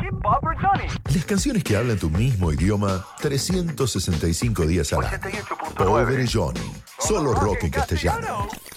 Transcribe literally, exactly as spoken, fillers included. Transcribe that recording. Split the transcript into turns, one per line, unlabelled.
Hip Hopper Johnny.
Las canciones que hablan tu mismo idioma trescientos sesenta y cinco días al año.
ochenta y ocho punto nueve.
Pobre Johnny. Solo rock en castellano.